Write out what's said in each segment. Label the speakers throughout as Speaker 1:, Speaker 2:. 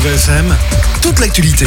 Speaker 1: FM, toute l'actualité.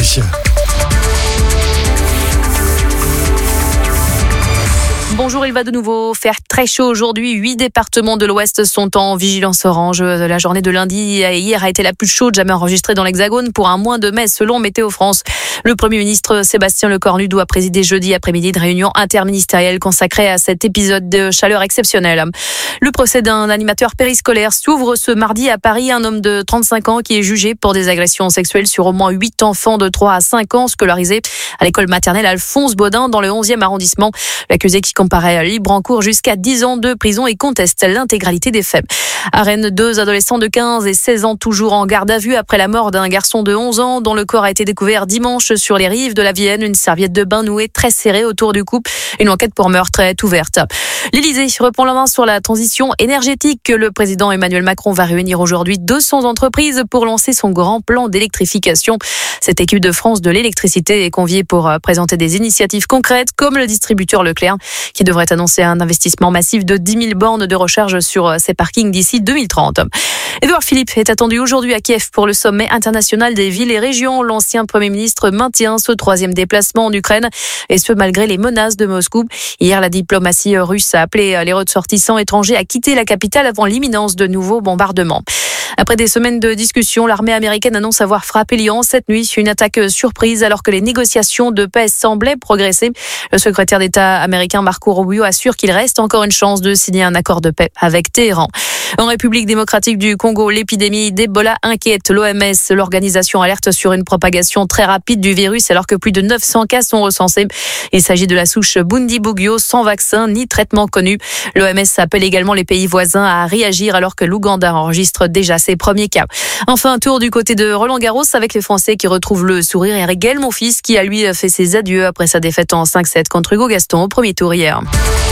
Speaker 2: Bonjour, il va de nouveau faire très chaud aujourd'hui. 8 départements de l'Ouest sont en vigilance orange. La journée de lundi à hier a été la plus chaude jamais enregistrée dans l'Hexagone pour un mois de mai selon Météo France. Le Premier ministre Sébastien Lecornu doit présider jeudi après-midi une réunion interministérielle consacrée à cet épisode de chaleur exceptionnelle. Le procès d'un animateur périscolaire s'ouvre ce mardi à Paris. Un homme de 35 ans qui est jugé pour des agressions sexuelles sur au moins 8 enfants de 3 à 5 ans scolarisés à l'école maternelle Alphonse Baudin dans le 11e arrondissement. L'accusé qui comparaît libre en cours jusqu'à 10 ans de prison et conteste l'intégralité des faits. À Rennes, 2 adolescents de 15 et 16 ans toujours en garde à vue après la mort d'un garçon de 11 ans dont le corps a été découvert dimanche sur les rives de la Vienne. Une serviette de bain nouée très serrée autour du cou. Une enquête pour meurtre est ouverte. L'Élysée reprend la main sur la transition énergétique. Le président Emmanuel Macron va réunir aujourd'hui 200 entreprises pour lancer son grand plan d'électrification. Cette équipe de France de l'électricité est conviée pour présenter des initiatives concrètes comme le distributeur Leclerc qui devrait annoncer un investissement massif de 10 000 bornes de recharge sur ses parkings d'ici 2030. Édouard Philippe est attendu aujourd'hui à Kiev pour le sommet international des villes et régions. L'ancien Premier ministre maintient ce 3e déplacement en Ukraine et ce malgré les menaces de Moscou. Hier, la diplomatie russe a appelé les ressortissants étrangers à quitter la capitale avant l'imminence de nouveaux bombardements. Après des semaines de discussions, l'armée américaine annonce avoir frappé Lyon cette nuit. Une attaque surprise alors que les négociations de paix semblaient progresser. Le secrétaire d'État américain Marco Rubio assure qu'il reste encore une chance de signer un accord de paix avec Téhéran. En République démocratique du Congo, l'épidémie d'Ebola inquiète l'OMS. L'organisation alerte sur une propagation très rapide du virus alors que plus de 900 cas sont recensés. Il s'agit de la souche Bundibugyo sans vaccin ni traitement connu. L'OMS appelle également les pays voisins à réagir alors que l'Ouganda enregistre déjà ses premiers cas. Enfin, un tour du côté de Roland-Garros avec les Français qui retrouvent le sourire et Gaël Monfils qui a lui fait ses adieux après sa défaite en 5-7 contre Hugo Gaston au premier tour hier.